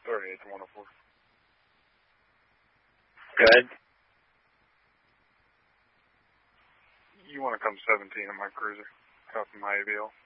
38 to 104. Good. You want to come 17 in my cruiser. Copy my ABL.